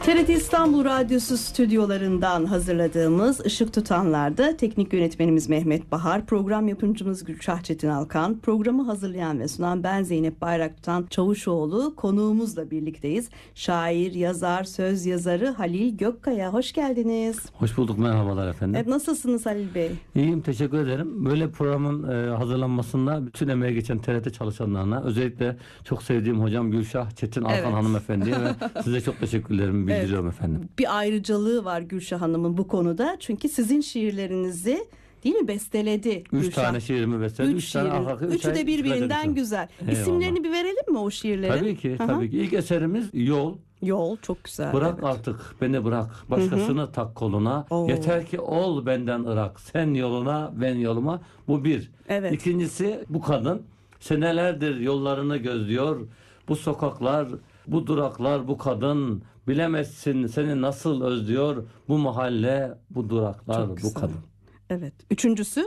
TRT İstanbul Radyosu stüdyolarından hazırladığımız Işık Tutanlar'da teknik yönetmenimiz Mehmet Bahar, program yapımcımız Gülşah Çetin Alkan, programı hazırlayan ve sunan ben Zeynep Bayraktutan Çavuşoğlu, konuğumuzla birlikteyiz. Şair, yazar, söz yazarı Halil Gökkaya. Hoş geldiniz. Hoş bulduk, merhabalar efendim. Evet, nasılsınız Halil Bey? İyiyim, teşekkür ederim. Böyle programın hazırlanmasında bütün emeği geçen TRT çalışanlarına, özellikle çok sevdiğim hocam Gülşah Çetin Alkan hanımefendiye ve size çok teşekkürlerimi bildiriyorum efendim. Bir ayrıcalığı var Gülşah Hanım'ın bu konuda. Çünkü sizin şiirlerinizi değil mi besteledi Gülşah? 3 tane şiirimi besteledi. 3 tane arka, Üçü de birbirinden güzel. Eyvallah. İsimlerini bir verelim mi o şiirlerin? Tabii ki, Aha. tabii ki. İlk eserimiz Yol. Yol çok güzel. Bırak artık beni bırak, başkasını tak koluna. Oo. Yeter ki ol benden ırak. Sen yoluna, ben yoluma. Bu bir. Evet. İkincisi bu kadın. Senelerdir yollarını gözlüyor. Bu sokaklar, bu duraklar, bu kadın. Bilemezsin seni nasıl özlüyor. Bu mahalle, bu duraklar, Çok bu güzel. kadın. Evet. Üçüncüsü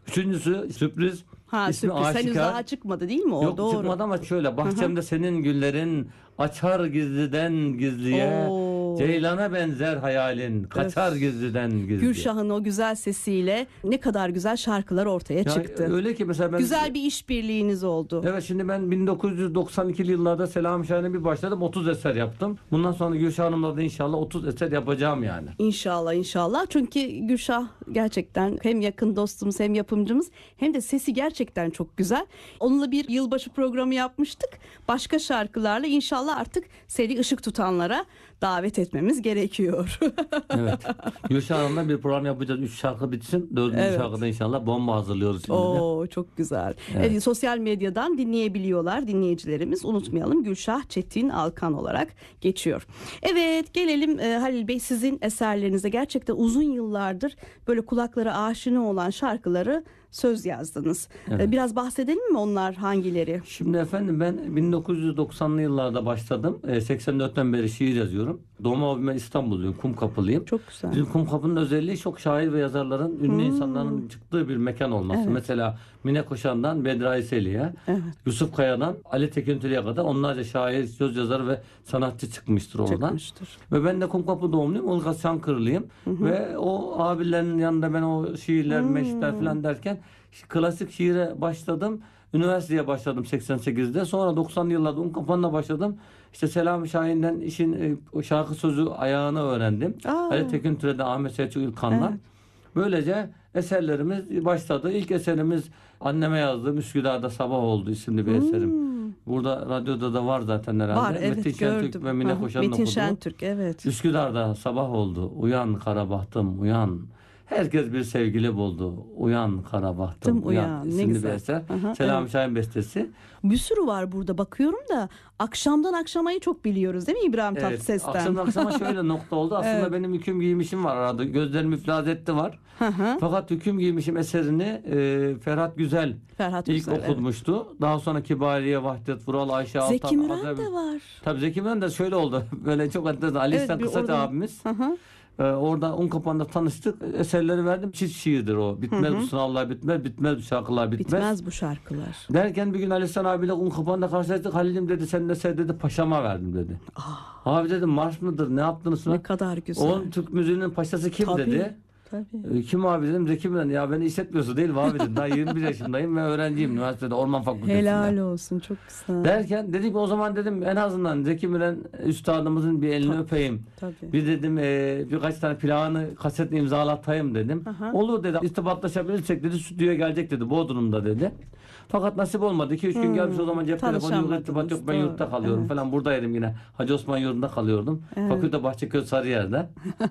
Sürpriz. İsmi sürpriz. Henüz aşikar. daha çıkmadı değil mi o? Yok, Doğru. çıkmadı ama şöyle. Bahçemde senin güllerin açar gizliden gizliye. Oo. Ceylana benzer hayalin kaçar gizliden gizliye. Gülşah'ın o güzel sesiyle ne kadar güzel şarkılar ortaya çıktı. Öyle ki mesela ben... Güzel bir işbirliğiniz oldu. Evet, şimdi ben 1992'li yıllarda Selami Şahin'e bir başladım. 30 eser yaptım. Bundan sonra Gülşah Hanım'la da inşallah 30 eser yapacağım yani. İnşallah inşallah. Çünkü Gülşah gerçekten hem yakın dostumuz hem yapımcımız hem de sesi gerçekten çok güzel. Onunla bir yılbaşı programı yapmıştık. Başka şarkılarla inşallah artık seni ışık tutanlara davet etmemiz gerekiyor. Evet. Gülşah Hanım'la bir program yapacağız. 3 şarkı bitsin. 4. Evet. şarkıda inşallah bomba hazırlıyoruz şimdi. Oo, çok güzel. Evet. Sosyal medyadan dinleyebiliyorlar dinleyicilerimiz. Unutmayalım, Gülşah Çetin Alkan olarak geçiyor. Evet, gelelim Halil Bey, sizin eserlerinize gerçekten uzun yıllardır böyle kulaklara aşina olan şarkıları söz yazdınız. Evet. Biraz bahsedelim mi onlar hangileri? Şimdi efendim ben 1990'lı yıllarda başladım. 84'ten beri şiir yazıyorum. Doğma büyüme İstanbulluyum. Kumkapılıyım. Çok güzel. Bizim Kumkapı'nın özelliği çok şair ve yazarların, ünlü insanların çıktığı bir mekan olması. Evet. Mesela Mine Koşan'dan Bedra Eseli'ye, Evet. Yusuf Kaya'dan Ali Tekintürk'e kadar onlarca şair, söz yazarı ve sanatçı çıkmıştır oradan. Çıkmıştır. Ve ben de Kumkapı doğumluyum. Ulgaz Çankırılıyım. Ve o abilerin yanında ben o şiirler, meşitler falan derken klasik şiire başladım. Üniversiteye başladım 88'de. Sonra 90'lı yıllarda Unkapan'la başladım. İşte Selami Şahin'den işin o şarkı sözü ayağını öğrendim. Ali Tekintürk'ten Ahmet Selçuk İlkan'dan. Evet. Böylece eserlerimiz başladı. İlk eserimiz anneme yazdığım Üsküdar'da Sabah Oldu isimli bir eserim. Burada radyoda da var zaten herhalde. Var, evet, Metin Şentürk gördüm. ve Mine Koşan'ın Metin okuduğu. Şentürk, evet. Üsküdar'da sabah oldu. Uyan kara bahtım uyan. Herkes bir sevgili buldu. Uyan kara bahtım uyan. Ne İsimli güzel. bir eser. Aha, Selami evet. Şahin bestesi. Bir sürü var burada, bakıyorum da akşamdan akşamayı çok biliyoruz değil mi İbrahim Tatlıses'ten? Akşamdan akşama şöyle nokta oldu. Aslında Evet. benim hüküm giymişim var arada. Gözlerim iflas etti var. Fakat hüküm giymişim eserini Ferhat Güzel Ferhat ilk Güzel, okutmuştu. Daha sonra Kibariye, Vahdet Vural, Ayşe Altan. Zeki Müren Azem- de var. Tabii Zeki Müren de şöyle oldu. Böyle çok enteresan. Ali İhsan bir Kısaç oradan- abimiz. Hı. Orada Unkapan'da tanıştık. Eserleri verdim. Çift şiirdir o. Bitmez bu sınavlar bitmez. Bitmez bu şarkılar bitmez. Bitmez bu şarkılar. Derken bir gün Ali İhsan abiyle Unkapan'da karşılaştık. Halil'im dedi sen de sen dedi paşama verdim dedi. Abi dedim marş mıdır ne yaptınız? Ne kadar güzel. Onun Türk müziğinin paşası kim Tabii, dedi. tabii. Kim abi dedim. Zeki Müren. Ya beni hissetmiyorsun değil mi abi dedim. Daha 21 yaşındayım ve öğrenciyim üniversitede Orman Fakültesi'nde. Helal olsun, çok güzel. Derken dedik ki o zaman dedim en azından Zeki Müren üstadımızın bir elini öpeyim. Tabii. Bir dedim birkaç tane planı kaset imzalatayım dedim. Olur dedi. İrtibatlaşabilirsek dedi stüdyoya gelecek dedi. Bodrum'da dedi. Fakat nasip olmadı. 2-3 gün gelmiş o zaman cep telefonu yok, irtibat yok. Ben yurtta kalıyorum falan. Buradaydım yine. Hacı Osman yurdunda kalıyordum. Fakülte Bahçeköy Sarıyer'de.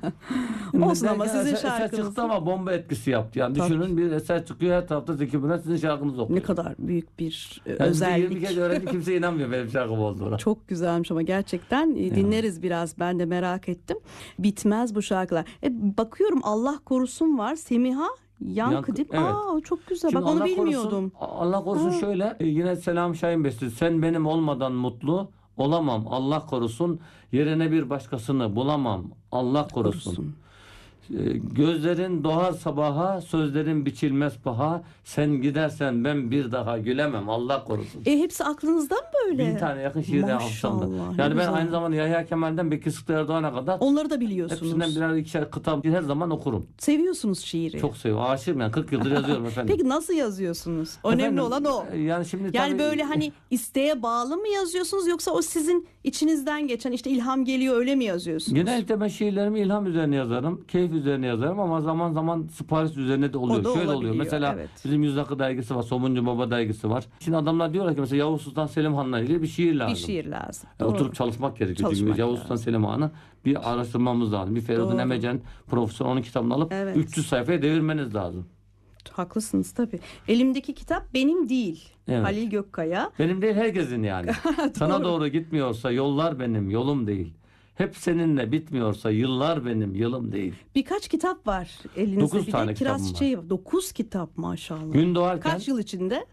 Olsun ama sizin eser şarkınız. çıktı ama bomba etkisi yaptı. Yani düşünün bir eser çıkıyor her tarafta Zeki Müren sizin şarkınızı okuyor. Ne kadar büyük bir Yani bize 20 özellik. kez öğrendi kimse inanmıyor benim şarkım olduğuna. Çok güzelmiş ama gerçekten dinleriz biraz. Ben de merak ettim. Bitmez bu şarkılar. Bakıyorum Allah korusun var. Semiha Yankı değil mi? Evet. Aa, çok güzel. Şimdi Bak onu Allah bilmiyordum. Korusun, Allah korusun şöyle yine Selami Şahin bestesi. Sen benim olmadan mutlu olamam. Allah korusun. Yerine bir başkasını bulamam. Allah korusun. Gözlerin doğar sabaha, sözlerin biçilmez paha. Sen gidersen ben bir daha gülemem. Allah korusun. Hepsi aklınızdan böyle. 1000 tane yakın şiir de hafızamda. Maşallah. Yani ben güzel. aynı zamanda Yahya Kemal'den Bekir Sıtkı Erdoğan'a kadar Onları da biliyorsunuz. hepsinden birer ikişer kıtam her zaman okurum. Seviyorsunuz şiiri. Çok seviyorum. Aşığım yani 40 yıldır yazıyorum efendim. Peki nasıl yazıyorsunuz? Önemli Efendim, olan o. Yani şimdi Yani tabii, böyle hani isteğe bağlı mı yazıyorsunuz yoksa o sizin içinizden geçen işte ilham geliyor öyle mi yazıyorsunuz? genellikle ben şiirlerimi ilham üzerine yazarım, keyif üzerine yazarım ama zaman zaman sipariş üzerine de oluyor. O da Şöyle oluyor. olabiliyor, Mesela evet. bizim Yüzakı dergisi var, Somuncu Baba dergisi var. Şimdi adamlar diyorlar ki mesela Yavuz Sultan Selim Han'la ilgili bir şiir lazım. Bir şiir lazım. Yani Doğru. oturup çalışmak gerekiyor. Çalışmak Çünkü Yavuz lazım. Sultan Selim Han'ı bir araştırmamız lazım. Bir Feridun Doğru. Emecen profesör onun kitabını alıp Evet. 300 sayfaya devirmeniz lazım. Haklısınız tabii. Elimdeki kitap benim değil. Evet. Halil Gökkaya. Benim değil herkesin yani. Sana doğru gitmiyorsa yollar benim, yolum değil. Hep seninle bitmiyorsa yıllar benim, yılım değil. Birkaç kitap var elinizde. 9 bir tane de kitabım Kiraz var. Çiçeği var. 9 kitap maşallah. Gün doğarken Kaç yıl içinde?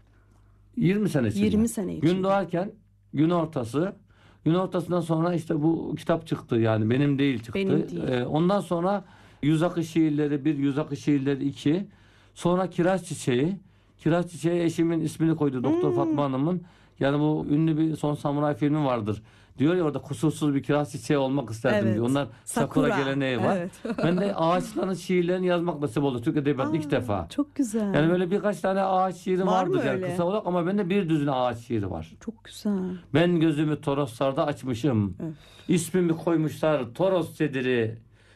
20 sene içinde. 20 sene içinde. Gün doğarken gün ortası. Gün ortasından sonra işte bu kitap çıktı yani benim değil çıktı. Benim değil. Ondan sonra Yüz Akı Şiirleri 1, Yüz Akı Şiirleri 2. Sonra Kiraz Çiçeği. Kiraz Çiçeği eşimin ismini koydu Doktor Fatma Hanım'ın. Yani bu ünlü bir Son Samuray filmi vardır. Diyor ya orada kusursuz bir kiraz çiçeği olmak isterdim Evet. diyor. Onlar sakura geleneği var. Evet. Ben de ağaçların şiirlerini yazmak nasip oldu. Türk Edebiyatı'nda ilk defa. Çok güzel. Yani böyle birkaç tane ağaç şiiri Var mı vardır yani öyle? kısa olarak ama bende bir düzine ağaç şiiri var. Çok güzel. Ben gözümü Toroslarda açmışım. Evet. İsmimi koymuşlar Toros Sediri.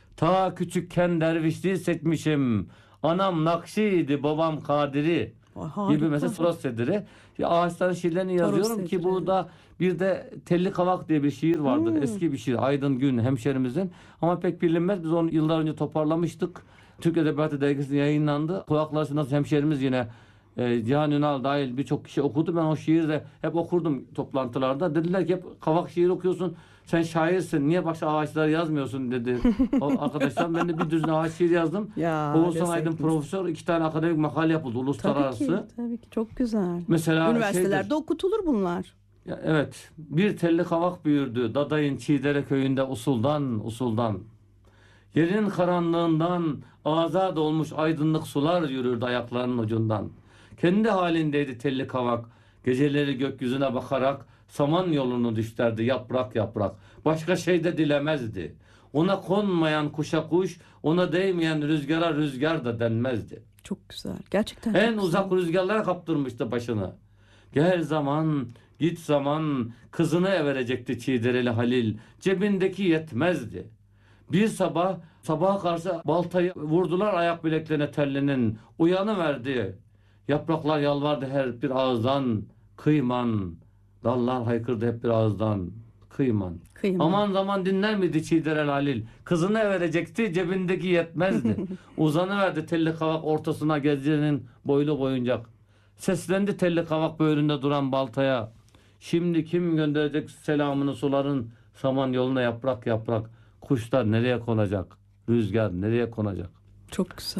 Ta küçükken dervişliği seçmişim. Anam Nakşi'ydi, babam Kadiri. Harika. Gibi mesela Toros Sediri. Ağaçların şiirlerini Toros yazıyorum ki Sediri. burada bir de Telli Kavak diye bir şiir vardır. Eski bir şiir. Aydın Gün hemşerimizin. Ama pek bilinmez. Biz onu yıllar önce toparlamıştık. Türk Edebiyatı Dergisi'nde yayınlandı. Kulakları nasıl hemşerimiz yine Cihan Ünal dahil birçok kişi okudu. Ben o şiiri de hep okurdum toplantılarda. Dediler ki hep kavak şiir okuyorsun. Sen şairsin. Niye başka ağaçlar yazmıyorsun dedi. O arkadaşlar ben de bir düzine ağaç şiir yazdım. Ya, Oğuzhan ne Aydın zevkiniz. profesör 2 tane akademik makale yapıldı uluslararası. Tabii ki çok güzel. Mesela Üniversitelerde şeydir, okutulur bunlar. ya evet. Bir telli kavak büyürdü. Dadayın Çiğdere köyünde usuldan. Yerin karanlığından azad olmuş aydınlık sular yürürdü ayaklarının ucundan. Kendi halindeydi telli kavak. Geceleri gökyüzüne bakarak saman yolunu düşlerdi yaprak yaprak. Başka şey de dilemezdi. Ona konmayan kuşa kuş, ona değmeyen rüzgara rüzgar da denmezdi. Çok güzel. Gerçekten En çok uzak güzel. rüzgarlara kaptırmıştı başını. Gel zaman, git zaman, kızını everecekti Çiğdereli Halil. Cebindeki yetmezdi. Bir sabah, sabaha karşı baltayı vurdular ayak bileklerine tellinin. Uyanıverdi. Yapraklar yalvardı her bir ağızdan. Kıyman. Dallar haykırdı hep bir ağızdan. Kıyman. Kıyman. Aman zaman dinler miydi Çiğderel Halil? Kızını verecekti, cebindeki yetmezdi. Uzanıverdi telli kavak ortasına gezdiğinin boylu boyuncak. Seslendi telli kavak böğründe duran baltaya. Şimdi kim gönderecek selamını suların saman yoluna yaprak yaprak. Kuşlar nereye konacak? Rüzgar nereye konacak? Çok güzel.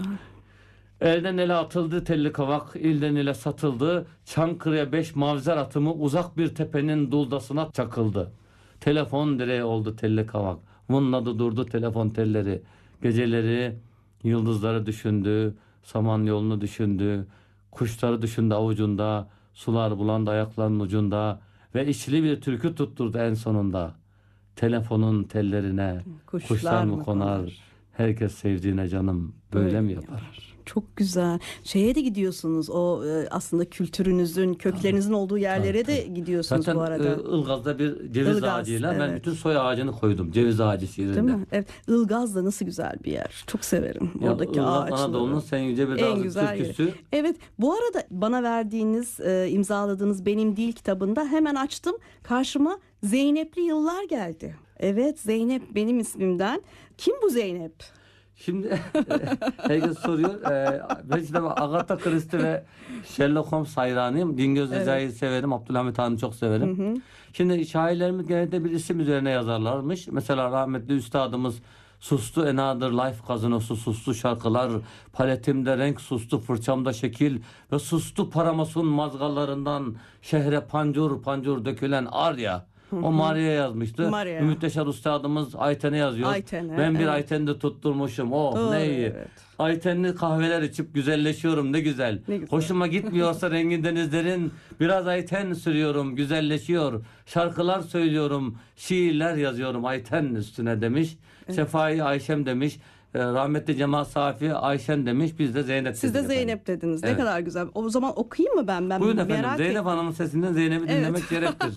Elden ele atıldı telli kavak, ilden ile satıldı. Çankırı'ya 5 mavzer atımı uzak bir tepenin duldasına çakıldı. Telefon direği oldu telli kavak. Vınladı durdu telefon telleri. Geceleri yıldızları düşündü, saman yolunu düşündü. Kuşları düşündü avucunda, sular bulandı ayaklarının ucunda. Ve içli bir türkü tutturdu en sonunda. Telefonun tellerine kuşlar mı konar? Herkes sevdiğine canım böyle mi yapar? Çok güzel. Şeye de gidiyorsunuz. O aslında kültürünüzün, köklerinizin olduğu yerlere de gidiyorsunuz Zaten bu arada. Ilgaz'da bir ceviz Ilgaz, ağacıyla ben evet. bütün soy ağacını koydum. Ceviz ağacı şiirinde. Değil mi? Evet. Ilgaz da nasıl güzel bir yer. Çok severim. Ya, Oradaki Ilgaz ağaçları. Anadolu'nun sen yüce bir En dağ güzel türküsü. yeri. Evet. Bu arada bana verdiğiniz, imzaladığınız Benim Değil kitabında hemen açtım. Karşıma Zeynep'li yıllar geldi. Evet, Zeynep benim ismimden. Kim bu Zeynep? Şimdi herkes soruyor. Ben işte Agatha Christie ve Sherlock Holmes hayranıyım. Dingöz Recai'yi severim. Abdülhamit Han'ı çok severim. Şimdi şairlerimiz genelde bir isim üzerine yazarlarmış. Mesela rahmetli üstadımız sustu Another Life gazinosu, sustu şarkılar, paletimde renk sustu, fırçamda şekil ve sustu paramasun mazgallarından şehre pancur pancur dökülen arya. O Maria yazmıştı. Maria. Ümit Yaşar Üstadımız Ayten'e yazıyor. Ayten'e, Ben bir evet. Ayten'de tutturmuşum. Oh Doğru, ne iyi. evet. Aytenli kahveler içip güzelleşiyorum, ne güzel. Ne güzel. Hoşuma gitmiyorsa rengin denizlerin, biraz Ayten sürüyorum, güzelleşiyor. Şarkılar söylüyorum, şiirler yazıyorum Ayten üstüne demiş. Sefai Ayşem demiş. Rahmetli Cemal Safi Ayşen demiş. Biz de Zeynep Siz de dedik efendim. Zeynep dediniz. Ne Evet. kadar güzel. O zaman okuyayım mı ben? Ben Buyurun efendim. merak Zeynep ettim. Hanım'ın sesinden Zeynep'i Evet. dinlemek gerektir.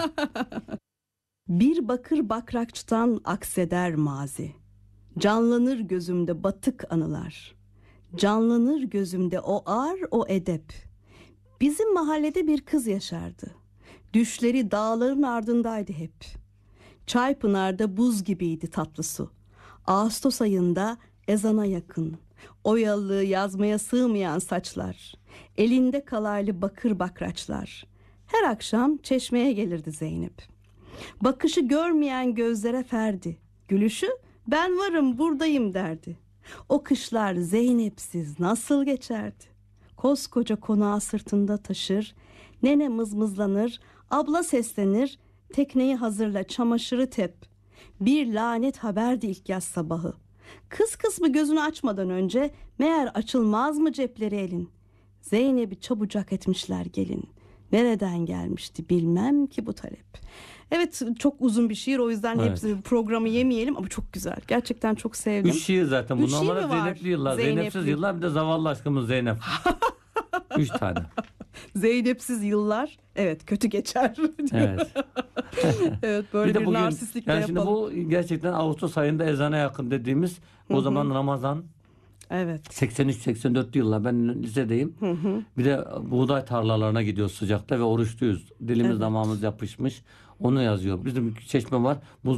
Bir bakır bakrakçıdan akseder mazi. Canlanır gözümde batık anılar. Canlanır gözümde o ar o edep. Bizim mahallede bir kız yaşardı. Düşleri dağların ardındaydı hep. Çaypınar'da buz gibiydi tatlı su. Ağustos ayında ezana yakın. Oyalı yazmaya sığmayan saçlar. Elinde kalaylı bakır bakraçlar. Her akşam çeşmeye gelirdi Zeynep. Bakışı görmeyen gözlere ferdi. Gülüşü ben varım buradayım derdi. O kışlar Zeynep'siz nasıl geçerdi? Koskoca konağı sırtında taşır. Nene mızmızlanır, abla seslenir. Tekneyi hazırla, çamaşırı tep. Bir lanet haberdi ilk yaz sabahı. Kız kısmı gözünü açmadan önce meğer açılmaz mı cepleri elin? Zeynep'i çabucak etmişler gelin. Nereden gelmişti bilmem ki bu talep. Evet, çok uzun bir şiir, o yüzden Evet. hepsi programı yemeyelim ama çok güzel. Gerçekten çok sevdim. 3 şiir zaten. Üç Bundan şiir sonra mi var? Zeynepli yıllar. Zeynepli. Zeynepsiz yıllar, bir de zavallı aşkımız Zeynep. 3 tane. Zeynepsiz yıllar evet kötü geçer. Evet. Evet, böyle bir bugün, narsistlikle yani şimdi yapalım. bu gerçekten Ağustos ayında ezana yakın dediğimiz o zaman Ramazan. Evet. 83-84 yıllar, ben lisedeyim. Bir de buğday tarlalarına gidiyoruz sıcakta ve oruçluyuz. Dilimiz damağımız yapışmış. Onu yazıyor. Bizim Çeşme var.